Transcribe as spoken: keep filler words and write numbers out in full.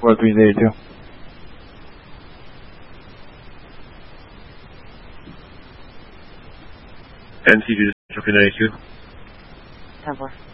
four three zero two. N C two ninety-two. ten four.